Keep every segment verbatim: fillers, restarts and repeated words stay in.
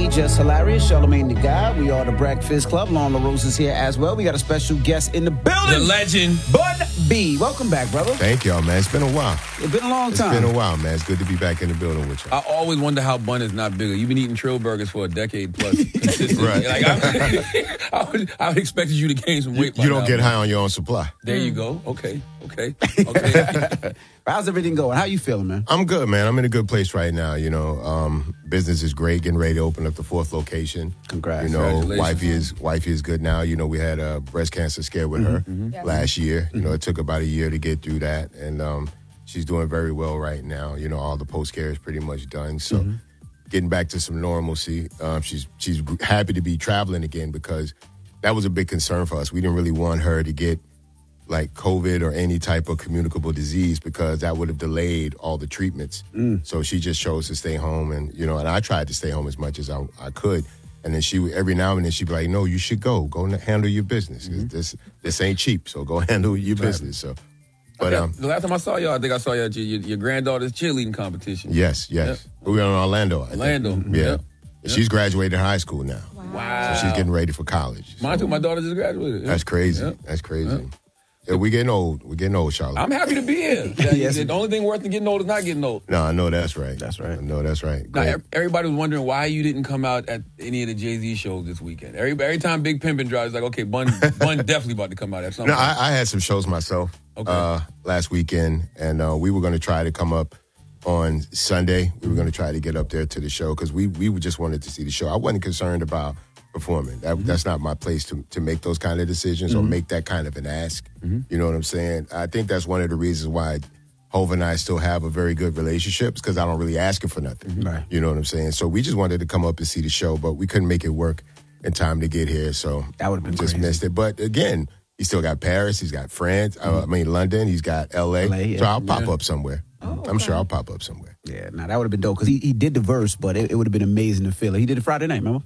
Just Hilarious, Charlamagne the God. We are the Breakfast Club. Lon LaRose is here as well. We got a special guest in the building. The legend. Bun B. Welcome back, brother. Thank y'all, man. It's been a while. It's been a long time. It's been a while, man. It's good to be back in the building with you. I always wonder how Bun is not bigger. You've been eating Trill burgers for a decade plus. Consistently. Right. Like, I, I, would, I would expected you to gain some weight. You, you don't now, get man. high on your own supply. There mm. you go. Okay. Okay. Okay. How's everything going? How you feeling, man? I'm good, man. I'm in a good place right now. You know, um, business is great. Getting ready to open up the fourth location. Congrats. You know, wifey is wifey is good now. You know, we had a breast cancer scare with mm-hmm, her mm-hmm. Yeah. last year. You know, it took about a year to get through that, and um, she's doing very well right now. You know, all the post care is pretty much done. So, mm-hmm. getting back to some normalcy. Um, she's she's happy to be traveling again because that was a big concern for us. We didn't really want her to get like COVID or any type of communicable disease because that would have delayed all the treatments. Mm. So she just chose to stay home, and you know, and I tried to stay home as much as I, I could. And then she, every now and then, she'd be like, "No, you should go. Go and handle your business. Mm-hmm. This this ain't cheap. So go handle your right. business." So, but okay. um, the last time I saw y'all, I think I saw y'all at your, your, your granddaughter's cheerleading competition. Yes, yes. Yep. We were in Orlando. I Orlando. Think. Yeah. Yep. Yep. She's graduated high school now. Wow. So she's getting ready for college. Mine so. too. My daughter just graduated. Yep. That's crazy. Yep. That's crazy. Yep. Yeah, we're getting old. We're getting old, Charlotte. I'm happy to be here. yes. The only thing worth than getting old is not getting old. No, I know that's right. That's right. I know that's right. Now, everybody was wondering why you didn't come out at any of the Jay-Z shows this weekend. Every, every time Big Pimpin' drives, like, okay, Bun, Bun definitely about to come out at some No, point. I, I had some shows myself okay. uh, last weekend, and uh, we were going to try to come up on Sunday. We were going to try to get up there to the show because we, we just wanted to see the show. I wasn't concerned about performing. That, mm-hmm. That's not my place to to make those kind of decisions mm-hmm. or make that kind of an ask. Mm-hmm. You know what I'm saying? I think that's one of the reasons why Hov and I still have a very good relationship because I don't really ask him for nothing. Mm-hmm. Right. You know what I'm saying? So we just wanted to come up and see the show, but we couldn't make it work in time to get here. So that would have been just crazy. missed it. But again, he's still got Paris. He's got France. Mm-hmm. uh, I mean London. He's got L A. L A yeah. So I'll pop yeah. up somewhere. Oh, okay. I'm sure I'll pop up somewhere. Yeah, now that would have been dope because he, he did the verse, but it, it would have been amazing to feel it. He did it Friday night, remember?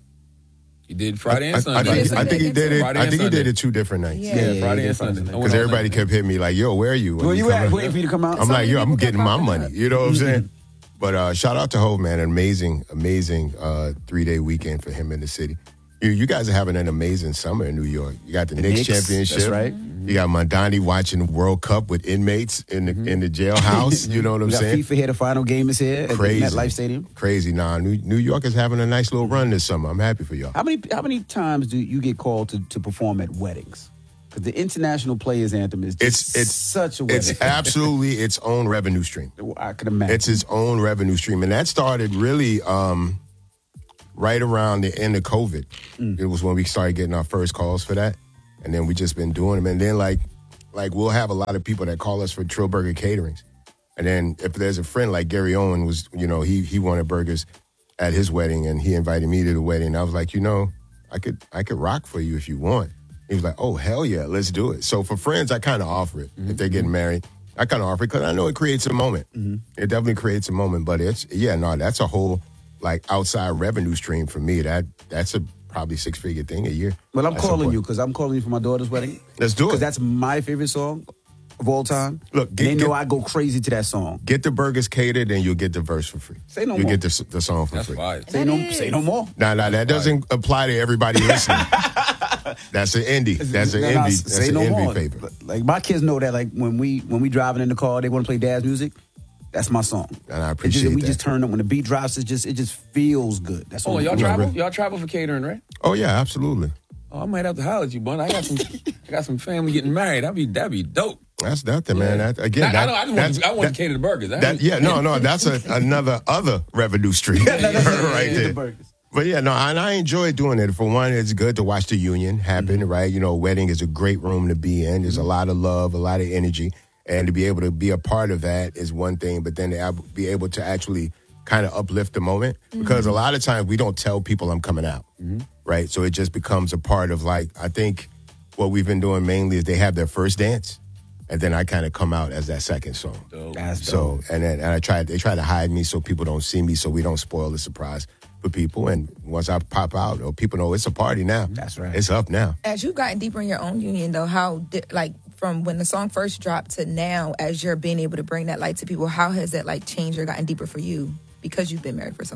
He did Friday and I, Sunday. I, I, think, I think he did it. Friday I think he Sunday. did it two different nights. Yeah, yeah, yeah Friday and Sunday. Because everybody kept hitting me like, "Yo, where are you?" Where you at? Waiting for you to come out. I'm like, "Yo, I'm getting my money." You know what I'm mm-hmm. saying? But uh, shout out to Hov, man! An amazing, amazing uh, three day weekend for him in the city. You, you guys are having an amazing summer in New York. You got the, the Knicks, Knicks championship. That's right. You got Mondani watching the World Cup with inmates in the mm-hmm. in the jailhouse. You know what I'm we got saying? FIFA here. The final game is here Crazy. at MetLife Stadium. Crazy. Nah, New, New York is having a nice little run this summer. I'm happy for y'all. How many how many times do you get called to, to perform at weddings? Because the International Players Anthem is just it's, it's, such a wedding. It's absolutely its own revenue stream. I can imagine. It's its own revenue stream. And that started really um, right around the end of COVID. Mm. It was when we started getting our first calls for that. And then we just been doing them. And then, like, like we'll have a lot of people that call us for Trill Burger caterings. And then if there's a friend like Gary Owen was, you know, he he wanted burgers at his wedding, and he invited me to the wedding. And I was like, you know, I could I could rock for you if you want. He was like, oh, hell yeah, let's do it. So for friends, I kind of offer it. Mm-hmm. If they're getting married, I kind of offer it because I know it creates a moment. Mm-hmm. It definitely creates a moment. But it's, yeah, no, that's a whole, like, outside revenue stream for me. That That's a probably six-figure thing a year. Well, I'm calling you because I'm calling you for my daughter's wedding. Let's do it. Because that's my favorite song of all time. Look, get, they know get, I go crazy to that song. Get the burgers catered and you'll get the verse for free. Say no you more. You get the, the song for that's free. Fire. Say no, say no more. Nah, nah, that doesn't apply to everybody listening. That's an indie. That's an no, indie. no, That's say an no indie more. favorite. Like my kids know that. Like when we when we driving in the car, they want to play dad's music. That's my song. And I appreciate just, we that. We just turn up when the beat drops. It just it just feels good. That's all. Oh, y'all travel? Y'all travel for catering, right? Oh yeah, absolutely. Oh, I might have to holler at you, Bun. I got some, I got some family getting married. That'd be that'd be dope. That's nothing, yeah. man. That, again, now, that, I, don't, I, just want, to, I want that, to cater the burgers. That, yeah, no, no, that's a, another other revenue stream yeah, that's right yeah, there. The burgers. But yeah, no, and I enjoy doing it. For one, it's good to watch the union happen, mm-hmm. right? You know, a wedding is a great room to be in. There's mm-hmm. a lot of love, a lot of energy. And to be able to be a part of that is one thing, but then to be able to actually kind of uplift the moment. Mm-hmm. Because a lot of times we don't tell people I'm coming out, mm-hmm. right? So it just becomes a part of, like, I think what we've been doing mainly is they have their first dance, and then I kind of come out as that second song. Dope. That's so, dope. and then and I try, they try to hide me so people don't see me, so we don't spoil the surprise for people. And once I pop out, oh, people know it's a party now. That's right. It's up now. As you've gotten deeper in your own union, though, how, di- like, from when the song first dropped to now, as you're being able to bring that light to people, how has that, like, changed or gotten deeper for you because you've been married for so long?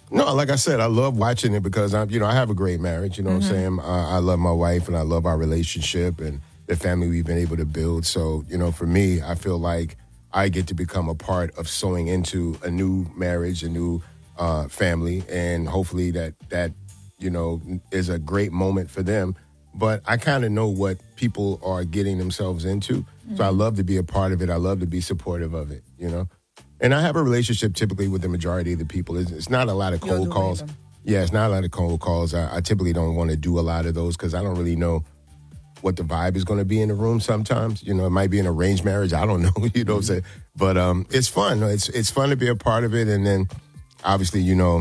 No, like I said, I love watching it because I'm, you know, I have a great marriage. You know mm-hmm. what I'm saying? I, I love my wife and I love our relationship and the family we've been able to build. So, you know, for me, I feel like I get to become a part of sowing into a new marriage, a new uh, family, and hopefully that that you know is a great moment for them. But I kind of know what people are getting themselves into, mm-hmm. so I love to be a part of it. I love to be supportive of it. You know. And I have a relationship typically with the majority of the people. It's, it's not a lot of cold calls. Yeah, it's not a lot of cold calls. I, I typically don't want to do a lot of those because I don't really know what the vibe is going to be in the room sometimes. You know, it might be an arranged marriage. I don't know, you know what I'm saying? But um, it's fun. It's, it's fun to be a part of it. And then, obviously, you know,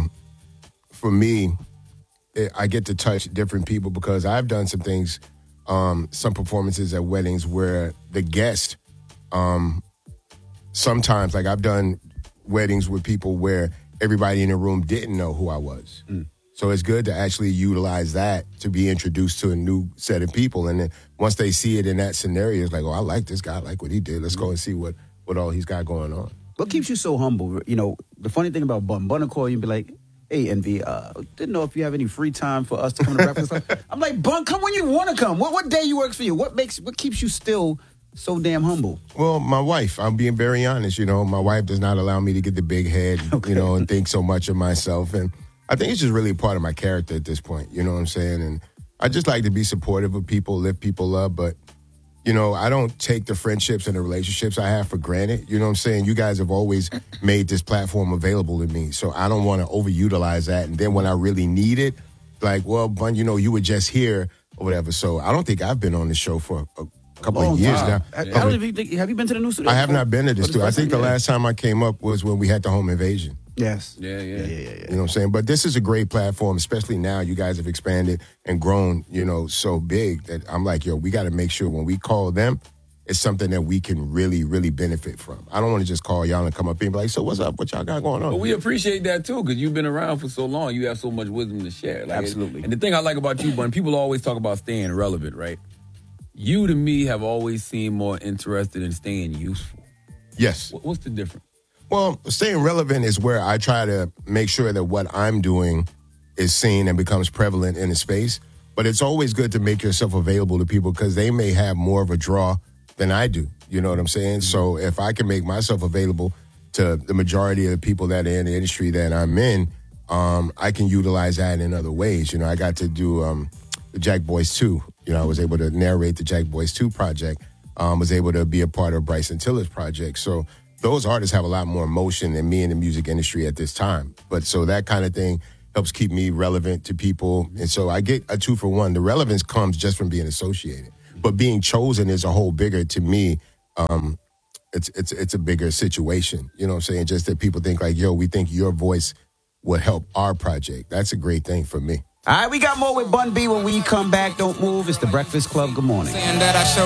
for me, it, I get to touch different people because I've done some things, um, some performances at weddings where the guest... Um, Sometimes, like I've done weddings with people where everybody in the room didn't know who I was. Mm. So it's good to actually utilize that to be introduced to a new set of people. And then once they see it in that scenario, it's like, oh, I like this guy. I like what he did. Let's mm. go and see what, what all he's got going on. What keeps you so humble? You know, the funny thing about Bun, Bun will call you and be like, hey, Envy, uh, didn't know if you have any free time for us to come to breakfast. I'm like, Bun, come when you want to come. What, what day you works for you? What makes, what keeps you still so damn humble? Well, my wife, I'm being very honest, you know, my wife does not allow me to get the big head, okay. you know, and think so much of myself. And I think it's just really a part of my character at this point, you know what I'm saying? And I just like to be supportive of people, lift people up, but, you know, I don't take the friendships and the relationships I have for granted, you know what I'm saying? You guys have always made this platform available to me, so I don't want to overutilize that. And then when I really need it, like, well, Bun, you know, you were just here or whatever. So I don't think I've been on the show for a couple Long of years time. now. I, I don't even think, have you been to the new studio? I have before? not been to the What is studio. I the think the time? last time I came up was when we had the home invasion. Yes. Yeah, yeah. Yeah, yeah, yeah, yeah. You know what I'm saying? But this is a great platform, especially now you guys have expanded and grown, you know, so big that I'm like, yo, we got to make sure when we call them, it's something that we can really, really benefit from. I don't want to just call y'all and come up and be like, so what's up? What y'all got going on? But we appreciate that, too, because you've been around for so long. You have so much wisdom to share. Like, Absolutely. And the thing I like about you, Bun, people always talk about staying relevant, right? You, to me, have always seemed more interested in staying useful. Yes. What's the difference? Well, staying relevant is where I try to make sure that what I'm doing is seen and becomes prevalent in the space. But it's always good to make yourself available to people because they may have more of a draw than I do. You know what I'm saying? So if I can make myself available to the majority of the people that are in the industry that I'm in, um, I can utilize that in other ways. You know, I got to do um, the Jack Boys two. You know, I was able to narrate the Jack Boys two project. Um, was able to be a part of Bryson Tiller's project. So those artists have a lot more emotion than me in the music industry at this time. But so that kind of thing helps keep me relevant to people. And so I get a two for one. The relevance comes just from being associated. But being chosen is a whole bigger, to me, um, it's it's it's a bigger situation. You know what I'm saying? Just that people think like, yo, we think your voice would help our project. That's a great thing for me. All right, we got more with Bun B when we come back. Don't move. It's the Breakfast Club. Good morning.